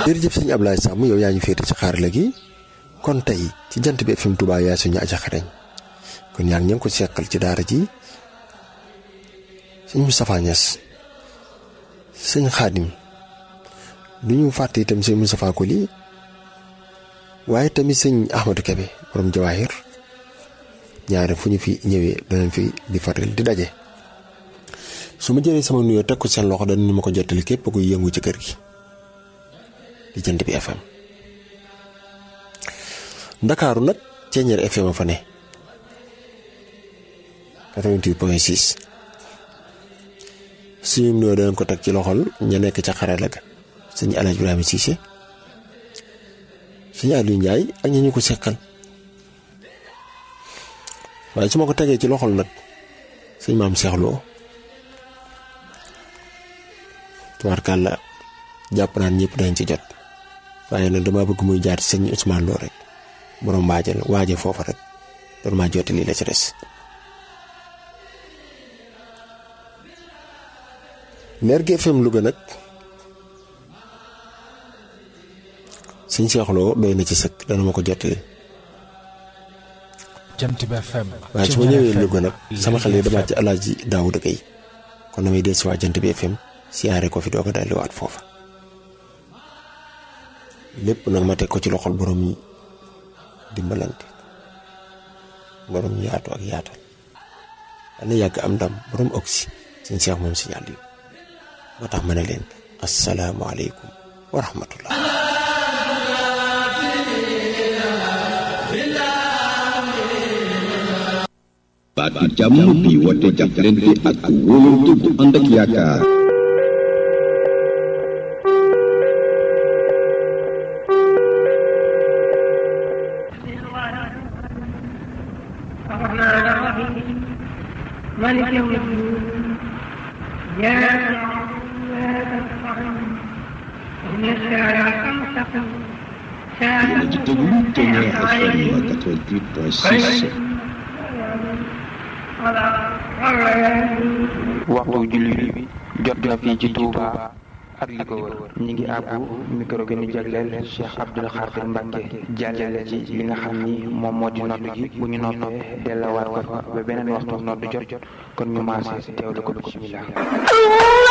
jërëjëf sëñ Ablaye Samb yow yaa ñu féete ci xarala gi kon tey ci Jant bi FM Touba yaa suñu aja xareñ kon yaa ngi ko seqal ci daara ji sëñ Moustapha Niass sëñ Xaadim du ñu fàtte itam sëñ Moustapha Koli waaye tamit sëñ Ahmadou Kebe borom Jawaahir ñaare fu ñu fi ñëwee danañ fi di faral di daje su ma jëlee sama nuyoo teg ko seen loxo danañu ma ko jottali képp kuy yëngu ci kër gi di Jant bi FM Ndakaaru nag Ceeñeer FM fa ne 88.6 suñu nuyoo danañ ko teg ci loxol ña nekk ca xarala ga sëñ Alaaji Ibrahima Cissé sëñ Aliou Ndiaye ak ñi ñu ko seqal waaye su ma ko tegee ci loxol nag sëñ Maam Cheikh Lo tubaarkàlla jàpp naan ñëpp dañ ci jot waaye nag dama bëgg muy jaar ci sëñ Ousmane Lo rek borom waaje foofa rek doon maa jotti lii la ci des Lergui FM Louga nag sëñ Cheikh Lo doy na ci sëkk dana ma ko jottali Jant bi FM waaye su ma ñëwee Louga nag sama xel yi dama ci Alaaji Daawuda Gay kon damay del si waa Jant bi FM siyaare ko fi doo ko delluwaat foofa lépp nag ma teg ko ci loxol borom yi dimbalante borom yaatu ak yaatal dana yàgg am ndam borom oxy sëñ Cheikh moom si yàlla yi moo tax ma ne leen asalaamaaleykum wa rahmatullah baatu jàmm bi woote jàppalante ak wóolante bu ànd ak yaakaar di déglu Ceeñeer FM 88.6 waxtu julli bi jot na fii ci Touba ak li ko wër ñi ngi àbbu micro bi ñu jagleel Cheikh Abdoul Khadir Mbacke jàllale ci li nga xam ni moom moo di nodd gi bu ñu noppee dellawaat ko fa ba beneen waxtu nodd jot kon ñu maase teewlu ko bismillah